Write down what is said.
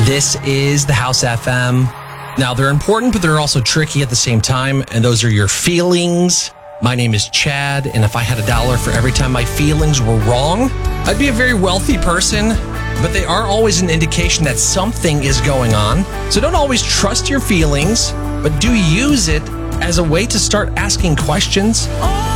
This is the House FM. Now, they're important, but they're also tricky at the same time, and those are your feelings. My name is Chad, and if I had $1 for every time my feelings were wrong, I'd be a very wealthy person, but they are always an indication that something is going on. So don't always trust your feelings, but do use it as a way to start asking questions.